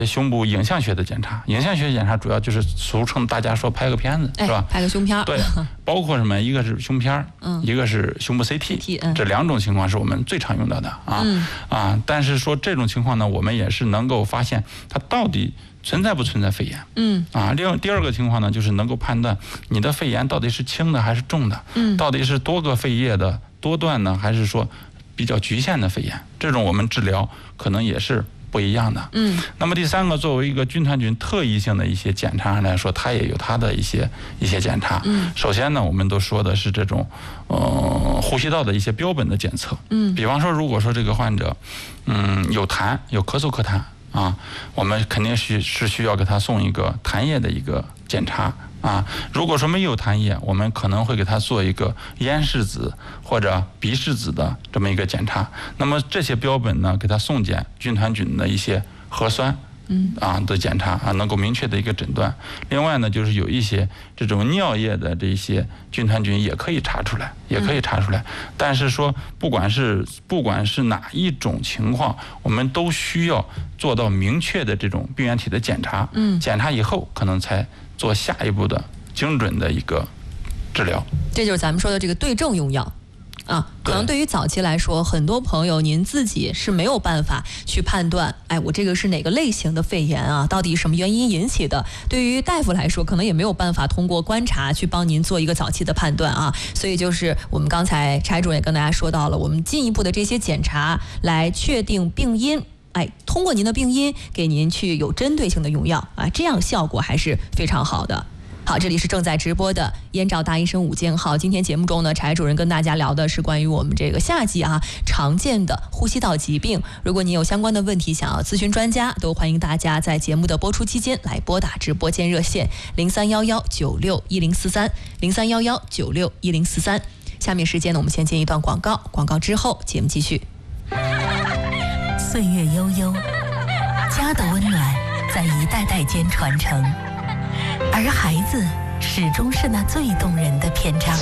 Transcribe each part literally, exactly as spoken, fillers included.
胸部影像学的检查，影像学检查主要就是俗称大家说拍个片子， 哎、 是吧？ 拍个胸片。 对，包括什么？一个是胸片，嗯，一个是胸部 C T， 嗯、 这两种情况是我们最常用到的啊、 嗯、 啊。但是说这种情况呢，我们也是能够发现它到底存在不存在肺炎， 嗯啊。另第二个情况呢，就是能够判断你的肺炎到底是轻的还是重的， 嗯， 到底是多个肺叶的多段呢，还是说比较局限的肺炎？这种我们治疗可能也是不一样的。 嗯， 那么第三个，作为一个军团菌特异性的一些检查来说，它也有它的一些一些检查。 嗯， 首先呢，我们都说的是这种呃呼吸道的一些标本的检测。 嗯， 比方说，如果说这个患者嗯有痰，有咳嗽咳痰啊，我们肯定是是需要给他送一个痰液的一个检查。啊，如果说没有痰液，我们可能会给他做一个咽拭子或者鼻拭子的这么一个检查。那么这些标本呢，给他送检军团菌的一些核酸， 嗯啊的检查啊，能够明确的一个诊断。另外呢，就是有一些这种尿液的这些军团菌也可以查出来，也可以查出来。但是说，不管是不管是哪一种情况，我们都需要做到明确的这种病原体的检查。 嗯， 检查以后可能才做下一步的精准的一个治疗。 这就是咱们说的这个对症用药啊。可能对于早期来说，很多朋友您自己是没有办法去判断，哎，我这个是哪个类型的肺炎啊，到底什么原因引起的？对于大夫来说，可能也没有办法通过观察去帮您做一个早期的判断啊。所以就是我们刚才柴主任也跟大家说到了，我们进一步的这些检查来确定病因。哎，通过您的病因给您去有针对性的用药啊，这样效果还是非常好的。好，这里是正在直播的燕赵大医生午间号。今天节目中呢，柴主任跟大家聊的是关于我们这个夏季啊常见的呼吸道疾病。如果你有相关的问题想要咨询专家，都欢迎大家在节目的播出期间来拨打直播间热线零三幺幺九六一零四三零三幺幺九六一零四三。下面时间呢，我们先进一段广告，广告之后节目继续。 岁月悠悠，家的温暖在一代代间传承，而孩子始终是那最动人的篇章。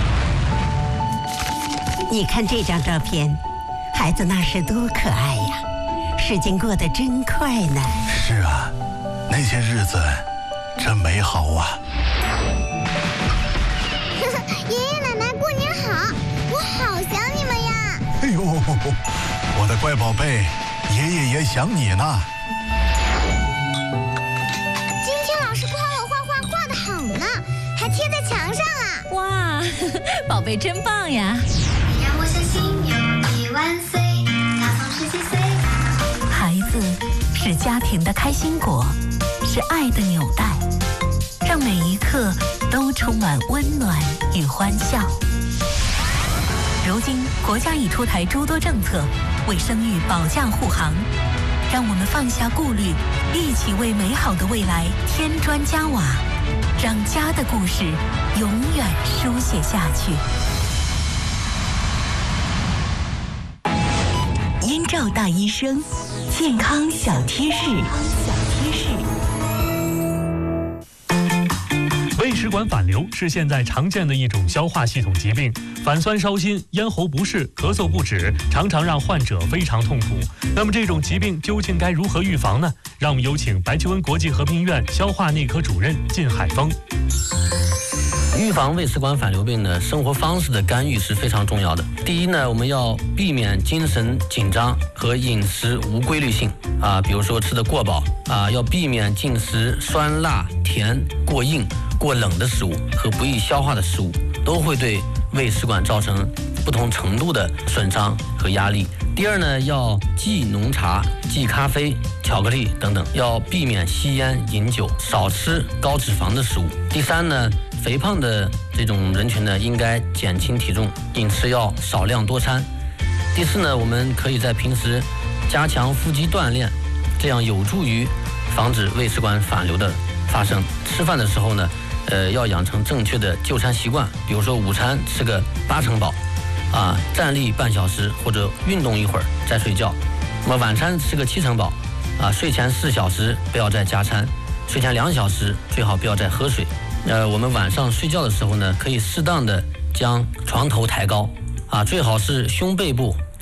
你看这张照片，孩子那是多可爱呀！时间过得真快呢。 是啊，那些日子真美好啊！ 爷爷奶奶过年好，我好想你们呀！ 哎呦，我的乖宝贝，爷爷也想你呢。 今天老师夸我画画画得好呢，还贴在墙上啊！ 哇，呵呵，宝贝真棒呀！ 你让我相信有你万岁，他总是几岁。 孩子是家庭的开心果，是爱的纽带，让每一刻都充满温暖与欢笑。如今国家已出台诸多政策，为生育保驾护航，让我们放下顾虑，一起为美好的未来添砖加瓦，让家的故事永远书写下去。燕赵大医生，健康小贴士。小贴士。 胃食管反流是现在常见的一种消化系统疾病，反酸烧心、咽喉不适、咳嗽不止，常常让患者非常痛苦。那么这种疾病究竟该如何预防呢？让我们有请白求恩国际和平医院消化内科主任靳海峰。 预防胃食管反流病呢，生活方式的干预是非常重要的。第一呢，我们要避免精神紧张和饮食无规律性啊，比如说吃得过饱啊，要避免进食酸辣甜、过硬、过冷的食物和不易消化的食物，都会对胃食管造成不同程度的损伤和压力。第二呢，要忌浓茶、忌咖啡、巧克力等等，要避免吸烟、饮酒，少吃高脂肪的食物。第三呢，肥胖的这种人群呢，应该减轻体重，饮食要少量多餐。第四呢，我们可以在平时加强腹肌锻炼，这样有助于防止胃食管反流的发生。吃饭的时候呢，呃，要养成正确的就餐习惯，比如说午餐吃个八成饱，啊，站立半小时或者运动一会儿再睡觉。那么晚餐吃个七成饱，啊，睡前四小时不要再加餐，睡前两小时最好不要再喝水。呃，我们晚上睡觉的时候呢，可以适当的将床头抬高，啊，最好是胸背部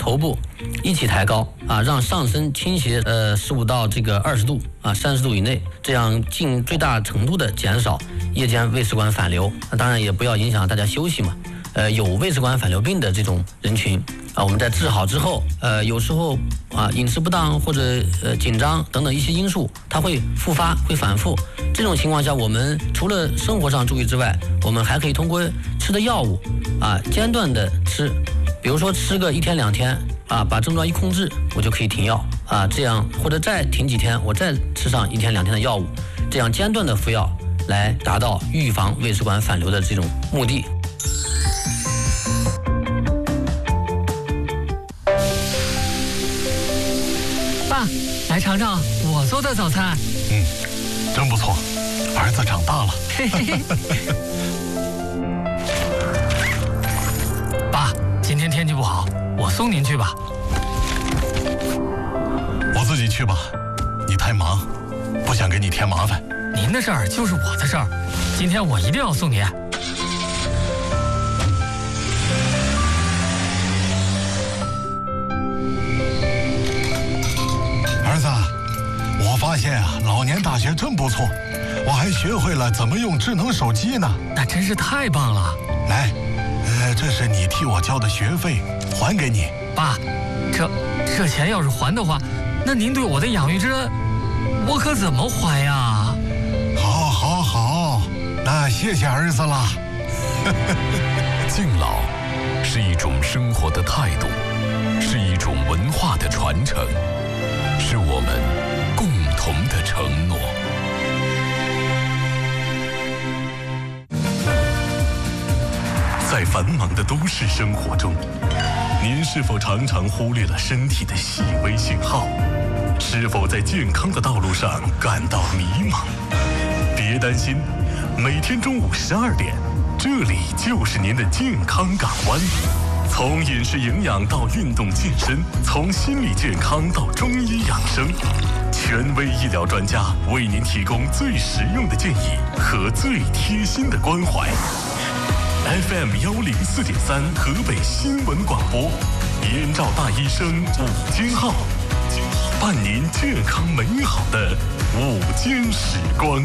头部一起抬高啊，让上身倾斜呃十五到这个二十度啊，三十度以内，这样尽最大程度的减少夜间胃食管反流。那当然也不要影响大家休息嘛。呃，有胃食管反流病的这种人群啊，我们在治好之后，呃，有时候啊饮食不当或者呃紧张等等一些因素，它会复发，会反复。这种情况下，我们除了生活上注意之外，我们还可以通过吃的药物啊间断的吃，比如说吃个一天两天啊，把症状一控制，我就可以停药啊，这样或者再停几天，我再吃上一天两天的药物，这样间断的服药来达到预防胃食管反流的这种目的。 爸，来尝尝我做的早餐。 嗯，真不错，儿子长大了。 嘿嘿。爸，今天天气不好，我送您去吧。 我自己去吧，你太忙，不想给你添麻烦。 您的事儿就是我的事儿，今天我一定要送您。 儿子，我发现啊，老年大学真不错，我还学会了怎么用智能手机呢。 那真是太棒了！ 来，呃，这是你替我交的学费，还给你。 爸，这这钱要是还的话，那您对我的养育之恩，我可怎么还呀？ 好，好，好，那谢谢儿子了。 敬老是一种生活的态度，是一种文化的传承，是我们共同的承诺。 在繁忙的都市生活中，您是否常常忽略了身体的细微信号？是否在健康的道路上感到迷茫？别担心，每天中午十二点，这里就是您的健康港湾。从饮食营养到运动健身，从心理健康到中医养生，权威医疗专家为您提供最实用的建议和最贴心的关怀。F M 幺零四点三河北新闻广播，燕赵大医生午间号，伴您健康美好的午间时光。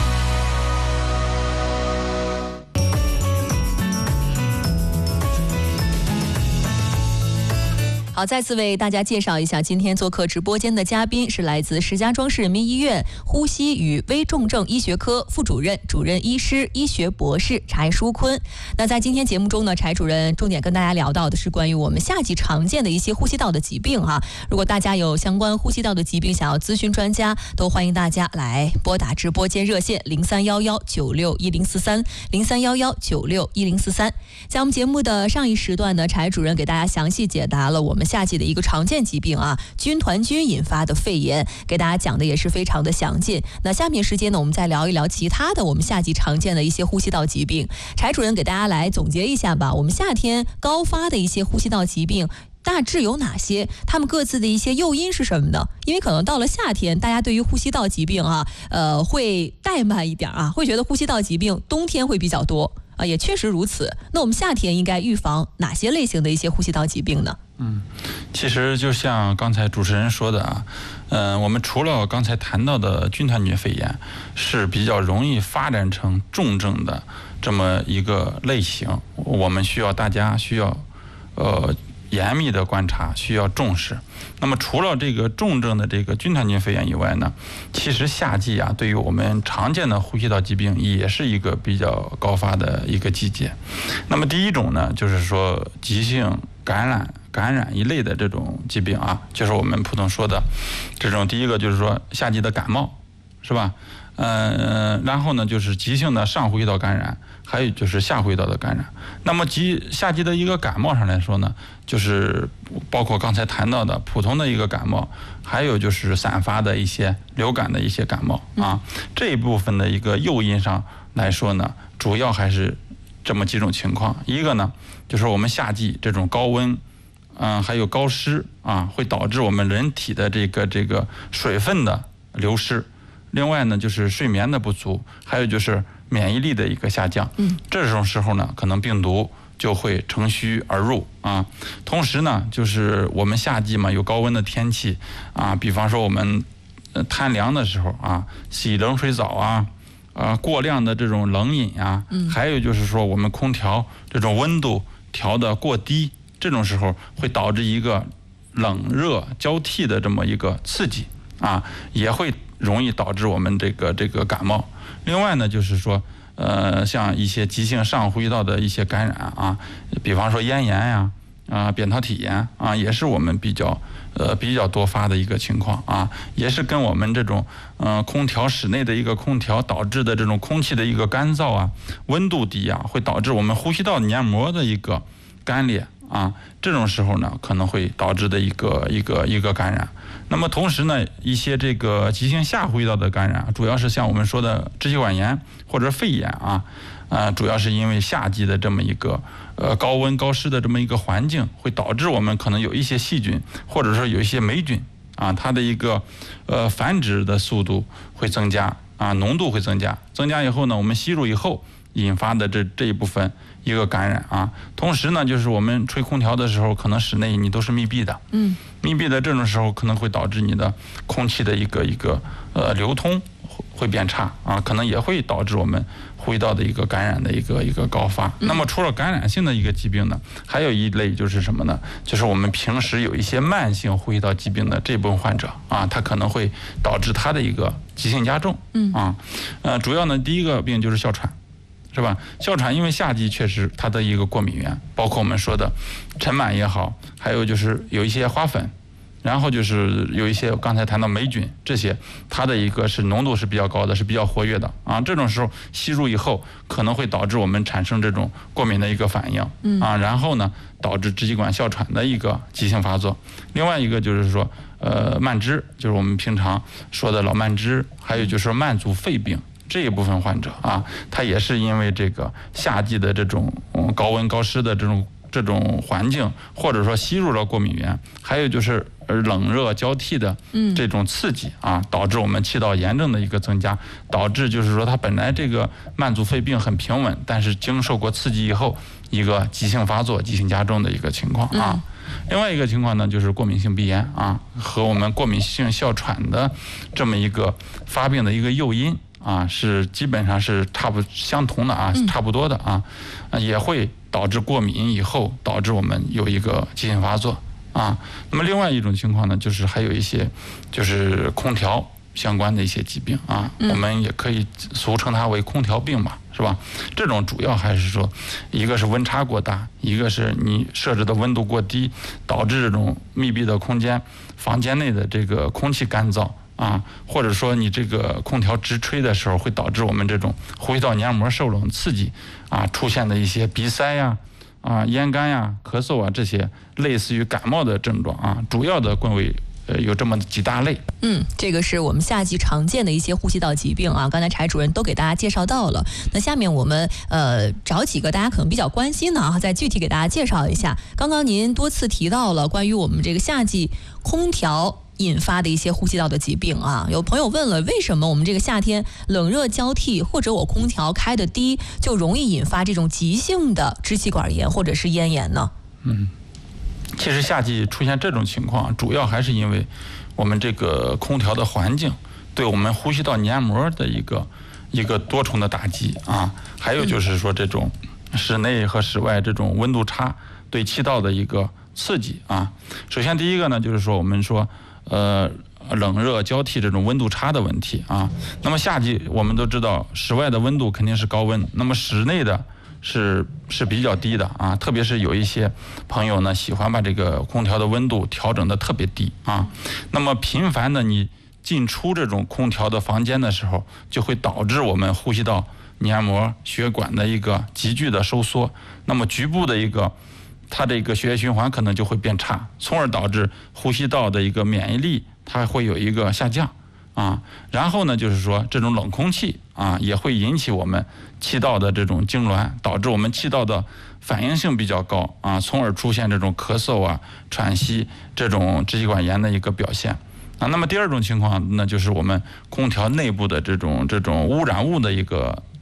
好，再次为大家介绍一下，今天做客直播间的嘉宾是来自石家庄市人民医院呼吸与危重症医学科副主任、主任医师、医学博士柴书坤。那在今天节目中呢，柴主任重点跟大家聊到的是关于我们夏季常见的一些呼吸道的疾病哈。如果大家有相关呼吸道的疾病想要咨询专家，都欢迎大家来拨打直播间热线零三幺幺九六一零四三零三幺幺九六一零四三。在我们节目的上一时段呢，柴主任给大家详细解答了我们夏季的一个常见疾病啊，军团菌引发的肺炎，给大家讲的也是非常的详尽。那下面时间呢，我们再聊一聊其他的我们夏季常见的一些呼吸道疾病。柴主任给大家来总结一下吧，我们夏天高发的一些呼吸道疾病大致有哪些？他们各自的一些诱因是什么呢？因为可能到了夏天，大家对于呼吸道疾病啊，呃，会怠慢一点啊，会觉得呼吸道疾病冬天会比较多啊，也确实如此。那我们夏天应该预防哪些类型的一些呼吸道疾病呢？ 嗯，其实就像刚才主持人说的啊，嗯、呃，我们除了刚才谈到的军团菌肺炎是比较容易发展成重症的这么一个类型，我们需要大家需要呃严密的观察，需要重视。那么除了这个重症的这个军团菌肺炎以外呢，其实夏季啊，对于我们常见的呼吸道疾病也是一个比较高发的一个季节。那么第一种呢，就是说急性感染感染一类的这种疾病啊，就是我们普通说的这种，第一个就是说夏季的感冒，是吧？嗯，然后呢就是急性的上呼吸道感染，还有就是下呼吸道的感染。那么急夏季的一个感冒上来说呢，就是包括刚才谈到的普通的一个感冒，还有就是散发的一些流感的一些感冒啊，这一部分的一个诱因上来说呢，主要还是这么几种情况。一个呢就是我们夏季这种高温，嗯，还有高湿啊，会导致我们人体的这个这个水分的流失。另外呢，就是睡眠的不足，还有就是免疫力的一个下降。嗯，这种时候呢，可能病毒就会乘虚而入啊。同时呢，就是我们夏季嘛，有高温的天气啊，比方说我们贪凉的时候啊，洗冷水澡啊。啊，过量的这种冷饮啊，嗯，还有就是说我们空调这种温度调得过低，这种时候会导致一个冷热交替的这么一个刺激啊，也会容易导致我们这个这个感冒。另外呢，就是说呃，像一些急性上呼吸道的一些感染啊，比方说咽炎呀、啊扁桃体炎啊，也是我们比较呃比较多发的一个情况啊，也是跟我们这种呃空调室内的一个空调导致的这种空气的一个干燥啊，温度低啊，会导致我们呼吸道黏膜的一个干裂啊，这种时候呢可能会导致的一个一个一个感染。那么同时呢，一些这个急性下呼吸道的感染，主要是像我们说的支气管炎或者肺炎啊，呃，主要是因为夏季的这么一个呃高温高湿的这么一个环境，会导致我们可能有一些细菌或者说有一些霉菌啊，它的一个呃繁殖的速度会增加啊，浓度会增加，增加以后呢，我们吸入以后引发的这这一部分一个感染啊。同时呢，就是我们吹空调的时候，可能室内你都是密闭的，嗯，密闭的这种时候可能会导致你的空气的一个一个呃流通会变差啊，可能也会导致我们呼吸道的一个感染的一个一个高发。那么除了感染性的一个疾病呢，还有一类就是什么呢？就是我们平时有一些慢性呼吸道疾病的这部分患者啊，他可能会导致他的一个急性加重。嗯啊，呃，主要呢第一个病就是哮喘。是吧？哮喘因为夏季确实它的一个过敏源，包括我们说的尘螨也好，还有就是有一些花粉，然后就是有一些刚才谈到霉菌，这些它的一个是浓度是比较高的，是比较活跃的啊。这种时候吸入以后，可能会导致我们产生这种过敏的一个反应啊，然后呢导致支气管哮喘的一个急性发作。另外一个就是说，呃，慢支，就是我们平常说的老慢支，还有就是慢阻肺病。这一部分患者啊，他也是因为这个夏季的这种高温高湿的这种这种环境，或者说吸入了过敏源，还有就是冷热交替的这种刺激啊，导致我们气道炎症的一个增加，导致就是说他本来这个慢阻肺病很平稳，但是经受过刺激以后，一个急性发作、急性加重的一个情况啊。另外一个情况呢，就是过敏性鼻炎啊，和我们过敏性哮喘的这么一个发病的一个诱因。啊，是基本上是差不相同的啊，差不多的啊，也会导致过敏以后导致我们有一个急性发作啊。那么另外一种情况呢，就是还有一些就是空调相关的一些疾病啊，我们也可以俗称它为空调病嘛，是吧？这种主要还是说，一个是温差过大，一个是你设置的温度过低，导致这种密闭的空间、房间内的这个空气干燥。啊，或者说你这个空调直吹的时候，会导致我们这种呼吸道黏膜受冷刺激啊，出现的一些鼻塞呀、啊咽干呀、咳嗽啊这些类似于感冒的症状啊，主要的归为呃有这么几大类。 嗯，这个是我们夏季常见的一些呼吸道疾病啊，刚才柴主任都给大家介绍到了。那下面我们呃找几个大家可能比较关心的啊，再具体给大家介绍一下。刚刚您多次提到了关于我们这个夏季空调引发的一些呼吸道的疾病啊，有朋友问了，为什么我们这个夏天冷热交替，或者我空调开的低，就容易引发这种急性的支气管炎或者是咽炎呢？ 嗯，其实夏季出现这种情况，主要还是因为我们这个空调的环境对我们呼吸道黏膜的一个一个多重的打击啊，还有就是说这种室内和室外这种温度差对气道的一个刺激啊。首先第一个呢，就是说我们说。呃，冷热交替这种温度差的问题啊。那么夏季我们都知道，室外的温度肯定是高温，那么室内的是是比较低的啊。特别是有一些朋友呢，喜欢把这个空调的温度调整的特别低啊。那么频繁的你进出这种空调的房间的时候，就会导致我们呼吸道黏膜血管的一个急剧的收缩，那么局部的一个。它这个血液循环可能就会变差，从而导致呼吸道的一个免疫力它会有一个下降啊。然后呢，就是说这种冷空气啊也会引起我们气道的这种痉挛，导致我们气道的反应性比较高啊，从而出现这种咳嗽啊、喘息这种支气管炎的一个表现啊。那么第二种情况呢，就是我们空调内部的这种这种污染物的一个。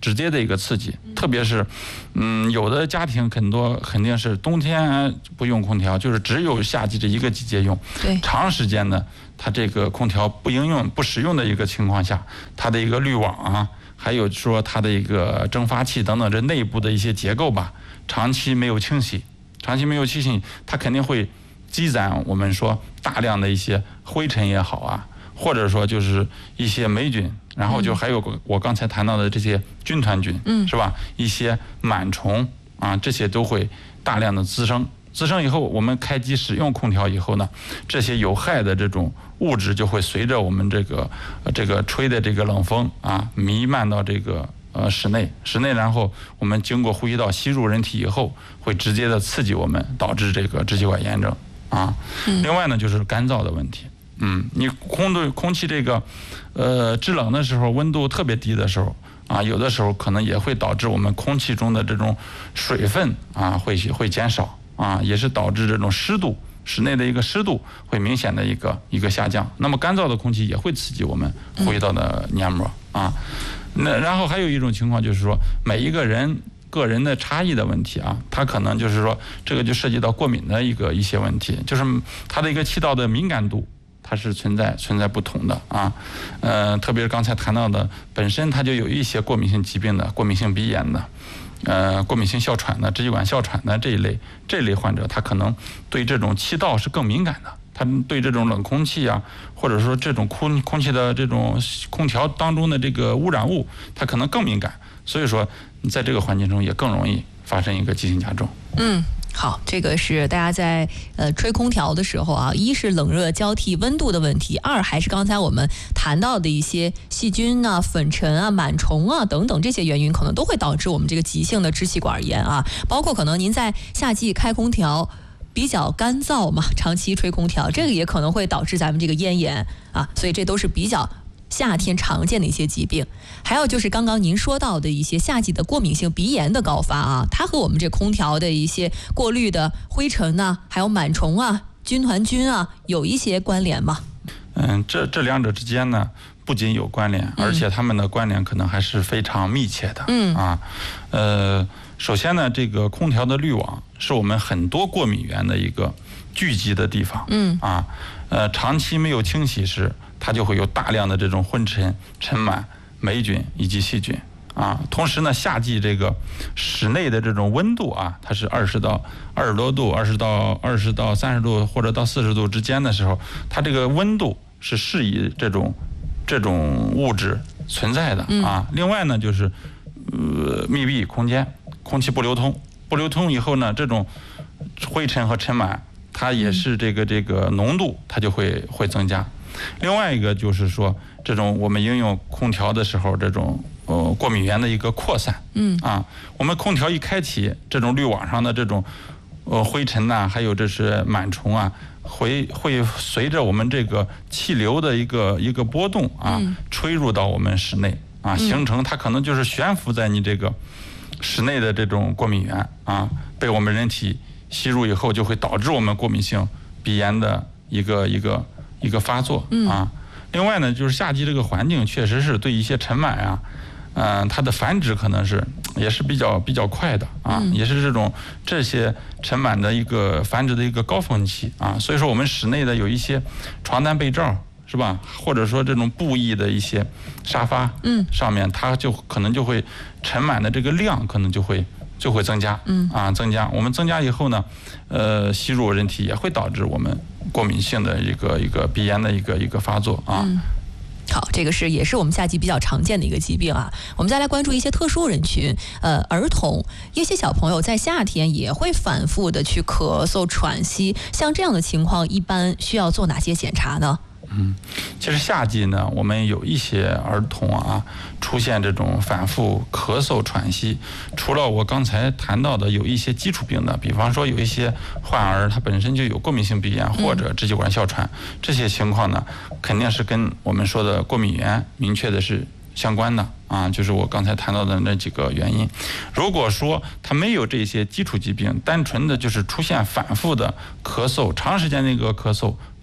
直接的一个刺激，特别是，嗯，有的家庭很多肯定是冬天不用空调，就是只有夏季这一个季节用。 对， 长时间呢，它这个空调不应用、不使用的一个情况下，它的一个滤网啊，还有说它的一个蒸发器等等这内部的一些结构吧，长期没有清洗，长期没有清洗，它肯定会积攒我们说大量的一些灰尘也好啊，或者说就是一些霉菌。然后就还有我刚才谈到的这些军团菌，嗯，是吧？一些螨虫啊，这些都会大量的滋生。滋生以后，我们开机使用空调以后呢，这些有害的这种物质就会随着我们这个呃这个吹的这个冷风啊，弥漫到这个呃室内，室内然后我们经过呼吸道吸入人体以后，会直接的刺激我们，导致这个支气管炎症啊。另外呢，就是干燥的问题。嗯，你空对空气这个，呃，制冷的时候，温度特别低的时候啊，有的时候可能也会导致我们空气中的这种水分啊会会减少啊，也是导致这种湿度室内的一个湿度会明显的一个一个下降。那么干燥的空气也会刺激我们呼吸道的黏膜啊。那然后还有一种情况就是说，每一个人个人的差异的问题啊，它可能就是说这个就涉及到过敏的一个一些问题，就是它的一个气道的敏感度。它是存在存在不同的啊，呃，特别是刚才谈到的，本身它就有一些过敏性疾病的，过敏性鼻炎的，呃，过敏性哮喘的，支气管哮喘的这一类这一类患者，他可能对这种气道是更敏感的，他对这种冷空气啊，或者说这种空空气的这种空调当中的这个污染物，它可能更敏感，所以说你在这个环境中也更容易发生一个急性加重。 嗯。好，这个是大家在呃吹空调的时候啊，一是冷热交替温度的问题，二还是刚才我们谈到的一些细菌啊、粉尘啊、螨虫啊等等这些原因，可能都会导致我们这个急性的支气管炎啊。包括可能您在夏季开空调比较干燥嘛，长期吹空调，这个也可能会导致咱们这个咽炎啊，所以这都是比较夏天常见的一些疾病。还有就是刚刚您说到的一些夏季的过敏性鼻炎的高发啊，它和我们这空调的一些过滤的灰尘啊，还有螨虫啊、军团菌啊有一些关联吗？ 嗯，这这两者之间呢不仅有关联，而且它们的关联可能还是非常密切的。嗯啊，呃，首先呢，这个空调的滤网是我们很多过敏源的一个聚集的地方。嗯啊，呃，长期没有清洗时，它就会有大量的这种灰尘、尘螨、霉菌以及细菌啊。同时呢，夏季这个室内的这种温度啊，它是二十到二十多度，二十到二十到三十度或者到四十度之间的时候，它这个温度是适宜这种这种物质存在的啊。另外呢，就是呃密闭空间，空气不流通，不流通以后呢，这种灰尘和尘螨，它也是这个这个浓度它就会会增加。另外一个就是说，这种我们应用空调的时候，这种呃过敏源的一个扩散，嗯啊，我们空调一开启，这种滤网上的这种呃灰尘呐、啊，还有这是螨虫啊，会会随着我们这个气流的一个一个波动啊，吹入到我们室内啊，形成它可能就是悬浮在你这个室内的这种过敏源啊，被我们人体吸入以后，就会导致我们过敏性鼻炎的一个一个。一个发作啊，另外呢，就是夏季这个环境确实是对一些尘螨啊，嗯、呃，它的繁殖可能是也是比较比较快的啊，也是这种这些尘螨的一个繁殖的一个高峰期啊，所以说我们室内的有一些床单被罩是吧，或者说这种布艺的一些沙发，嗯，上面它就可能就会尘螨的这个量可能就会。就会增加，嗯啊，增加。我们增加以后呢，呃，吸入人体也会导致我们过敏性的一个一个鼻炎的一个一个发作啊。 嗯好，这个是也是我们夏季比较常见的一个疾病啊。我们再来关注一些特殊人群，呃，儿童，一些小朋友在夏天也会反复的去咳嗽、喘息，像这样的情况，一般需要做哪些检查呢？ 嗯，其实夏季呢，我们有一些儿童啊出现这种反复咳嗽、喘息，除了我刚才谈到的有一些基础病的，比方说有一些患儿他本身就有过敏性鼻炎或者支气管哮喘，嗯、这些情况呢，肯定是跟我们说的过敏源明确的是相关的啊，就是我刚才谈到的那几个原因。如果说他没有这些基础疾病，单纯的就是出现反复的咳嗽，长时间的一个咳嗽。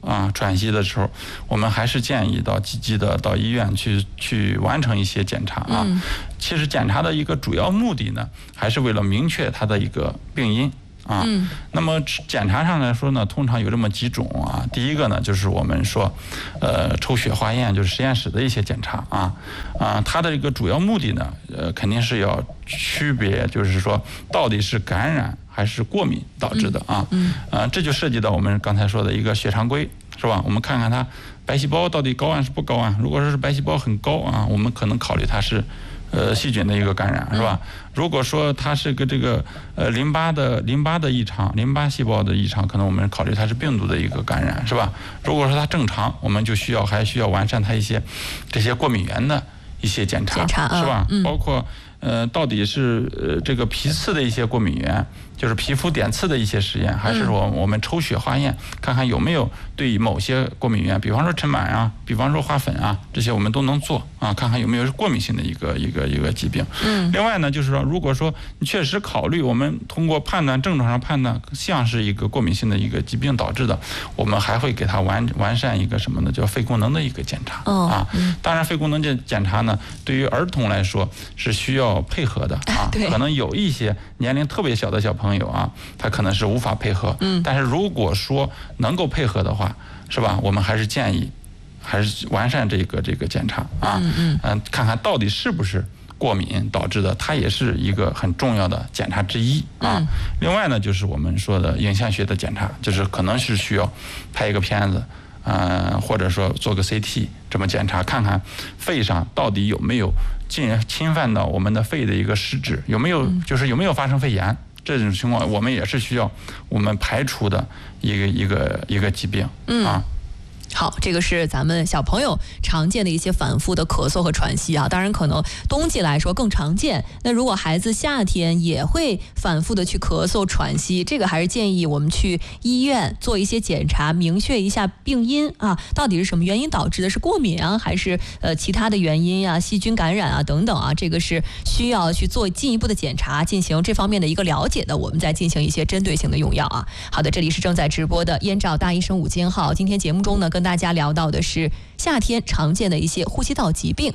啊喘息的时候，我们还是建议到积极的到医院去去完成一些检查啊。嗯、其实检查的一个主要目的呢，还是为了明确它的一个病因。啊，嗯、那么检查上来说呢，通常有这么几种啊。第一个呢，就是我们说，呃，抽血化验，就是实验室的一些检查啊，啊，它的一个主要目的呢，呃，肯定是要区别，就是说到底是感染还是过敏导致的啊，嗯，嗯啊，这就涉及到我们刚才说的一个血常规，是吧？我们看看它白细胞到底高啊是不高啊？如果说是白细胞很高啊，我们可能考虑它是。呃，细菌的一个感染是吧？如果说它是个这个呃淋巴的淋巴的异常，淋巴细胞的异常，可能我们考虑它是病毒的一个感染是吧？如果说它正常，我们就需要还需要完善它一些这些过敏源的一些检查， 检查是吧？ 嗯、 包括呃到底是呃这个皮刺的一些过敏源，就是皮肤点刺的一些实验，还是说我们抽血化验，看看有没有对某些过敏源，比方说尘螨啊，比方说花粉啊，这些我们都能做啊，看看有没有过敏性的一个一个一个疾病。嗯。另外呢，就是说，如果说你确实考虑，我们通过判断症状上判断像是一个过敏性的一个疾病导致的，我们还会给它完完善一个什么呢？叫肺功能的一个检查。哦。啊，嗯、当然肺功能检检查呢，对于儿童来说是需要配合的啊，对，可能有一些年龄特别小的小朋友啊，他可能是无法配合。嗯。但是如果说能够配合的话，是吧？我们还是建议，还是完善这个这个检查啊，嗯嗯、呃，看看到底是不是过敏导致的，它也是一个很重要的检查之一啊。嗯、另外呢，就是我们说的影像学的检查，就是可能是需要拍一个片子，呃，或者说做个 C T 这么检查，看看肺上到底有没有进侵犯到我们的肺的一个实质，有没有就是有没有发生肺炎。这种情况我们也是需要我们排除的一个一个一个疾病啊。 嗯好，这个是咱们小朋友常见的一些反复的咳嗽和喘息啊，当然可能冬季来说更常见。那如果孩子夏天也会反复的去咳嗽喘息，这个还是建议我们去医院做一些检查，明确一下病因啊，到底是什么原因导致的，是过敏啊，还是呃其他的原因啊，细菌感染啊等等啊，这个是需要去做进一步的检查，进行这方面的一个了解的，我们再进行一些针对性的用药啊。好的，这里是正在直播的燕赵大医生午间号，今天节目中呢，跟大家聊到的是夏天常见的一些呼吸道疾病。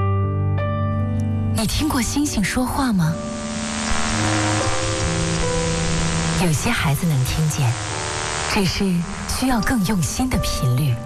你听过星星说话吗？有些孩子能听见，只是需要更用心的频率。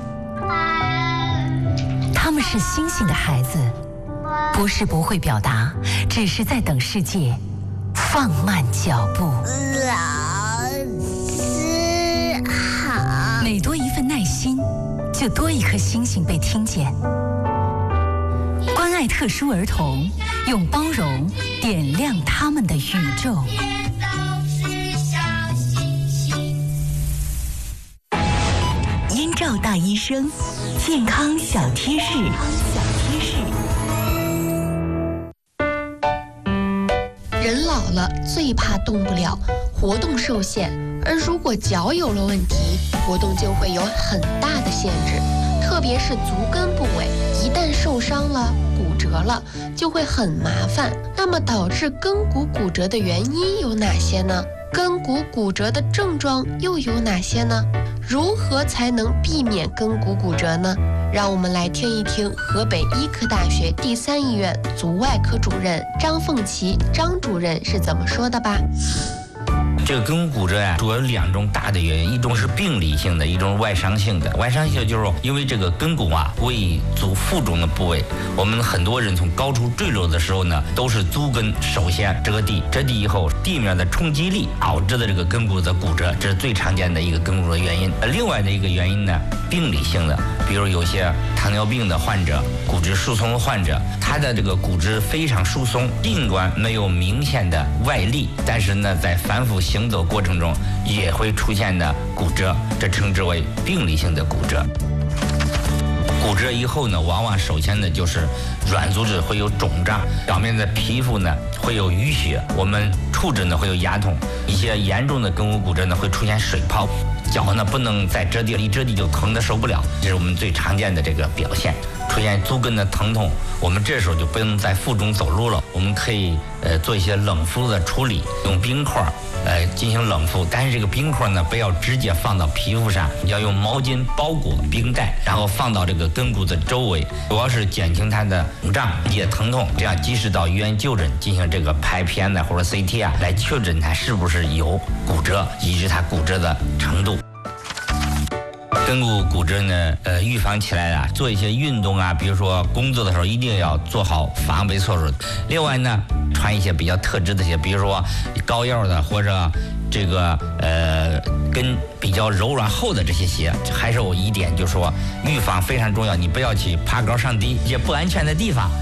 他们是星星的孩子，不是不会表达，只是在等世界放慢脚步。 老师好。 每多一份耐心，就多一颗星星被听见。关爱特殊儿童，用包容点亮他们的宇宙。 燕赵大医生，健康小贴士。小贴士。 人老了最怕动不了，活动受限，而如果脚有了问题，活动就会有很大的限制。特别是足跟部位，一旦受伤了、骨折了，就会很麻烦。那么导致跟骨骨折的原因有哪些呢？跟骨骨折的症状又有哪些呢？如何才能避免跟骨骨折呢？让我们来听一听河北医科大学第三医院足外科主任张凤琪张主任是怎么说的吧。 这个跟骨骨折呀，主要有两种大的原因，一种是病理性的，一种是外伤性的。外伤性就是因为这个跟骨啊为足腹中的部位，我们很多人从高处坠落的时候呢，都是足跟首先折地，折地以后地面的冲击力导致的这个跟骨的骨折，这是最常见的一个跟骨的原因。另外的一个原因呢，病理性的，比如有些糖尿病的患者、骨质疏松的患者，他的这个骨质非常疏松，尽管没有明显的外力，但是呢，在反复行走过程中也会出现的骨折，这称之为病理性的骨折。骨折以后呢，往往首先呢就是软组织会有肿胀，表面的皮肤呢会有淤血，我们触诊呢会有牙痛，一些严重的跟骨骨折呢会出现水泡，脚呢不能再折地了，一折地就疼得受不了，这是我们最常见的这个表现。 出现足跟的疼痛，我们这时候就不能在腹中走路了，我们可以呃做一些冷敷的处理，用冰块呃进行冷敷，但是这个冰块呢不要直接放到皮肤上，要用毛巾包裹冰袋，然后放到这个跟骨的周围，主要是减轻它的肿胀、解疼痛，这样及时到医院就诊进行这个拍片呢或者 C T 啊，来确诊它是不是有骨折，以及它骨折的程度。跟骨骨折呢，呃，预防起来啊，做一些运动啊，比如说工作的时候一定要做好防备措施。另外呢，穿一些比较特制的鞋，比如说高腰的或者这个呃跟比较柔软厚的这些鞋。还是有一点就是说，预防非常重要，你不要去爬高上低一些不安全的地方。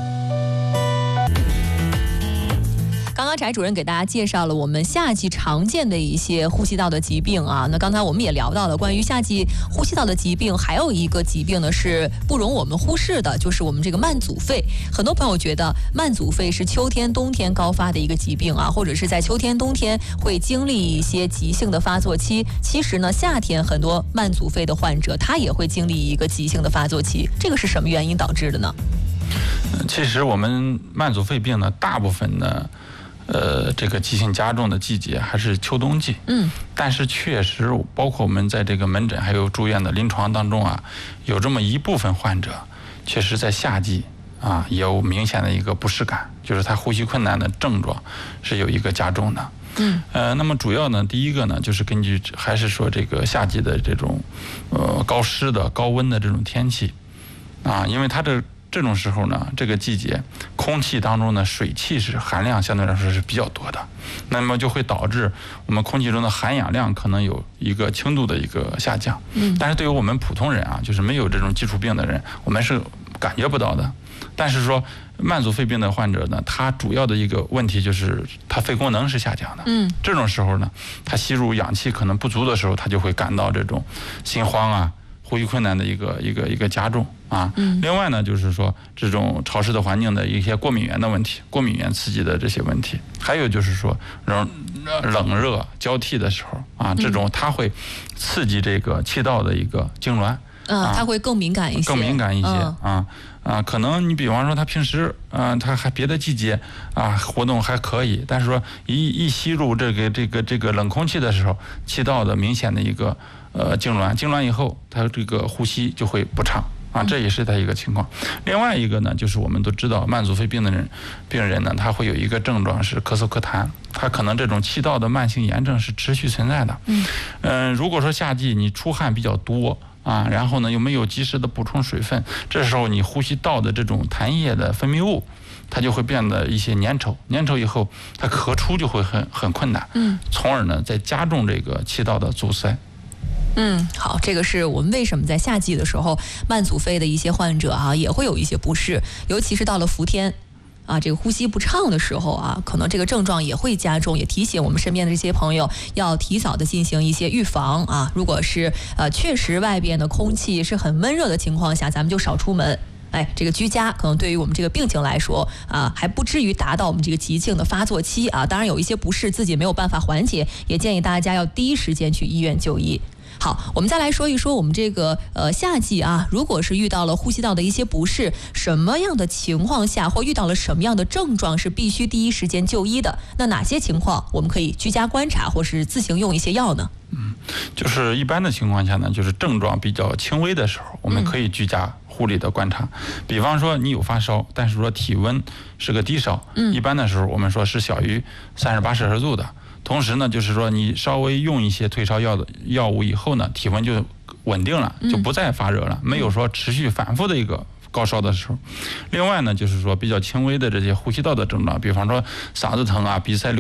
刚刚翟主任给大家介绍了我们夏季常见的一些呼吸道的疾病啊，那刚才我们也聊到了关于夏季呼吸道的疾病，还有一个疾病呢是不容我们忽视的，就是我们这个慢阻肺。很多朋友觉得慢阻肺是秋天冬天高发的一个疾病啊，或者是在秋天冬天会经历一些急性的发作期。其实呢，夏天很多慢阻肺的患者他也会经历一个急性的发作期，这个是什么原因导致的呢？ 其实我们慢阻肺病呢，大部分呢呃，这个急性加重的季节还是秋冬季， 嗯， 但是确实，包括我们在这个门诊还有住院的临床当中啊，有这么一部分患者，确实在夏季啊也有明显的一个不适感，就是他呼吸困难的症状是有一个加重的， 嗯， 呃，那么主要呢，第一个呢，就是根据还是说这个夏季的这种呃高湿的、高温的这种天气啊，因为它这。这种时候呢，这个季节空气当中的水汽是含量相对来说是比较多的，那么就会导致我们空气中的含氧量可能有一个轻度的一个下降。 嗯， 但是对于我们普通人啊，就是没有这种基础病的人，我们是感觉不到的。但是说慢阻肺病的患者呢，他主要的一个问题就是他肺功能是下降的。 嗯， 这种时候呢，他吸入氧气可能不足的时候，他就会感到这种心慌啊。呼吸困难的一个一个一个加重啊， 嗯， 另外呢，就是说这种潮湿的环境的一些过敏源的问题，过敏源刺激的这些问题，还有就是说冷冷热交替的时候啊，这种它会刺激这个气道的一个痉挛， 嗯，它会更敏感一些， 更敏感一些、 嗯、 啊啊，可能你比方说他平时啊，他还别的季节啊活动还可以，但是说一一吸入这个这个这个冷空气的时候，气道的明显的一个。呃，痉挛，痉挛以后，他这个呼吸就会不畅啊，这也是他一个情况。另外一个呢，就是我们都知道，慢阻肺病的人，病人呢，他会有一个症状是咳嗽咳痰，他可能这种气道的慢性炎症是持续存在的。 嗯， 呃，如果说夏季你出汗比较多啊，然后呢又没有及时的补充水分，这时候你呼吸道的这种痰液的分泌物。它就会变得一些粘稠，粘稠以后，它咳出就会很很困难， 嗯， 从而呢再加重这个气道的阻塞。 嗯，好，这个是我们为什么在夏季的时候，慢阻肺的一些患者啊，也会有一些不适，尤其是到了伏天。啊，这个呼吸不畅的时候啊，可能这个症状也会加重，也提醒我们身边的这些朋友要提早的进行一些预防啊。如果是呃确实外边的空气是很闷热的情况下，咱们就少出门。哎，这个居家可能对于我们这个病情来说啊，还不至于达到我们这个急性的发作期啊。当然有一些不适自己没有办法缓解，也建议大家要第一时间去医院就医。好，我们再来说一说我们这个呃夏季啊，如果是遇到了呼吸道的一些不适，什么样的情况下或遇到了什么样的症状是必须第一时间就医的？那哪些情况我们可以居家观察或是自行用一些药呢？ 嗯，就是一般的情况下呢，就是症状比较轻微的时候，我们可以居家护理的观察。嗯、比方说你有发烧，但是说体温是个低烧， 嗯， 一般的时候我们说是小于三十八摄氏度的。同时呢，就是说你稍微用一些退烧药的药物以后呢，体温就稳定了，就不再发热了，没有说持续反复的一个高烧的时候。另外呢，就是说比较轻微的这些呼吸道的症状，比方说嗓子疼啊、鼻塞流。